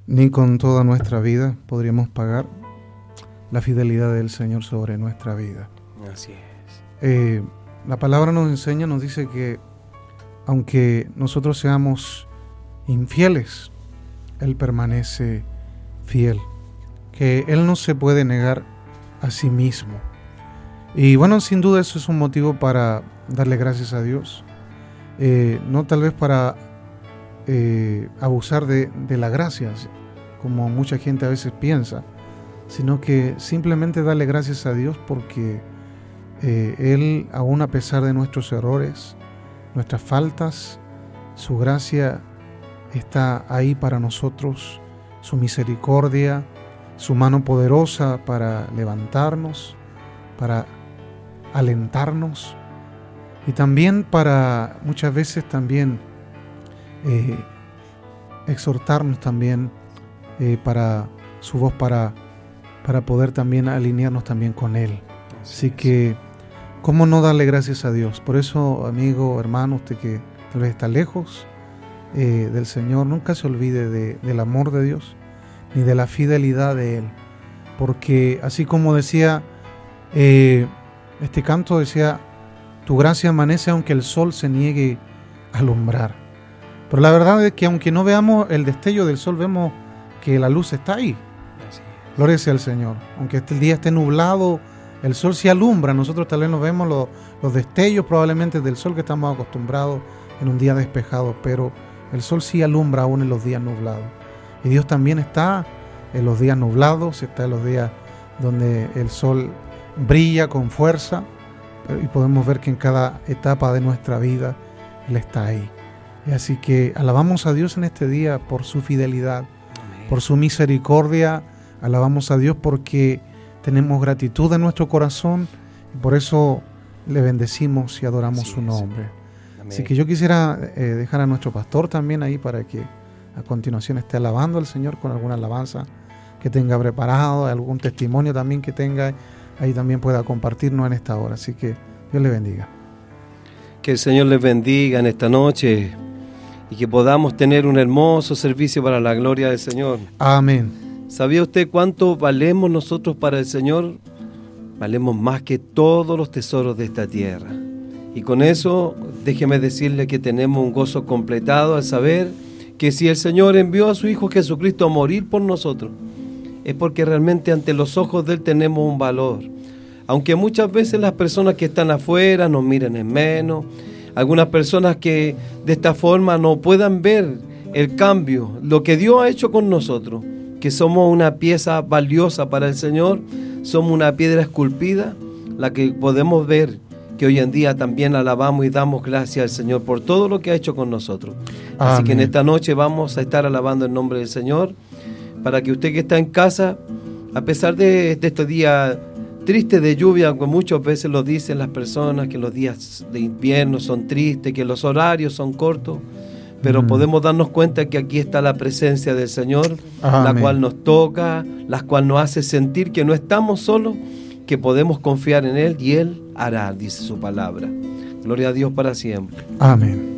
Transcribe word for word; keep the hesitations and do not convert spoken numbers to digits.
ni con toda nuestra vida podríamos pagar la fidelidad del Señor sobre nuestra vida. Así es. Eh, la palabra nos enseña, nos dice que aunque nosotros seamos infieles, Él permanece fiel, que Él no se puede negar a sí mismo. Y bueno, sin duda eso es un motivo para darle gracias a Dios, eh, no tal vez para eh, abusar de, de la gracia, como mucha gente a veces piensa, sino que simplemente darle gracias a Dios porque eh, Él, aún a pesar de nuestros errores, nuestras faltas, su gracia está ahí para nosotros, su misericordia, su mano poderosa para levantarnos, para alentarnos y también para muchas veces también eh, exhortarnos también eh, para su voz para, para poder también alinearnos también con Él. Así que ¿cómo no darle gracias a Dios? Por eso, amigo, hermano, usted que tal vez está lejos eh, del Señor, nunca se olvide de, del amor de Dios ni de la fidelidad de Él, porque así como decía eh, este canto, decía: tu gracia amanece aunque el sol se niegue a alumbrar. Pero la verdad es que aunque no veamos el destello del sol, vemos que la luz está ahí. Gloria sea al Señor. Aunque el día esté nublado, el sol sí alumbra. Nosotros tal vez no vemos los, los destellos probablemente del sol que estamos acostumbrados en un día despejado, pero el sol sí alumbra aún en los días nublados. Y Dios también está en los días nublados, está en los días donde el sol brilla con fuerza, y podemos ver que en cada etapa de nuestra vida Él está ahí. Y así que alabamos a Dios en este día por su fidelidad, amén, por su misericordia. Alabamos a Dios porque tenemos gratitud en nuestro corazón y por eso le bendecimos y adoramos así su nombre. Amén. Así que yo quisiera eh, dejar a nuestro pastor también ahí para que a continuación esté alabando al Señor con alguna alabanza que tenga preparado, algún testimonio también que tenga, ahí también pueda compartirnos en esta hora. Así que Dios le bendiga. Que el Señor les bendiga en esta noche y que podamos tener un hermoso servicio para la gloria del Señor. Amén. ¿Sabía usted cuánto valemos nosotros para el Señor? Valemos más que todos los tesoros de esta tierra. Y con eso, déjeme decirle que tenemos un gozo completado al saber que si el Señor envió a su Hijo Jesucristo a morir por nosotros, es porque realmente ante los ojos de Él tenemos un valor. Aunque muchas veces las personas que están afuera nos miren en menos, algunas personas que de esta forma no puedan ver el cambio, lo que Dios ha hecho con nosotros, que somos una pieza valiosa para el Señor, somos una piedra esculpida, la que podemos ver que hoy en día también alabamos y damos gracias al Señor por todo lo que ha hecho con nosotros. Amén. Así que en esta noche vamos a estar alabando el nombre del Señor, para que usted que está en casa, a pesar de, de estos días tristes de lluvia, aunque muchas veces lo dicen las personas, que los días de invierno son tristes, que los horarios son cortos, pero mm. podemos darnos cuenta que aquí está la presencia del Señor, amén, la cual nos toca, la cual nos hace sentir que no estamos solos, que podemos confiar en Él y Él hará, dice su palabra. Gloria a Dios para siempre. Amén.